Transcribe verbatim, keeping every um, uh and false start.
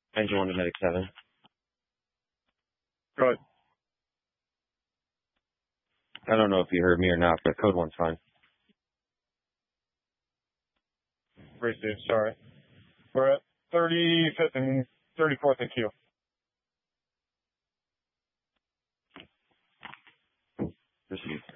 Engine one to medic seven. Go ahead. I don't know if you heard me or not, but code one's fine. Received, sorry. We're at thirty-fifth and thirty-fourth and Q. Received.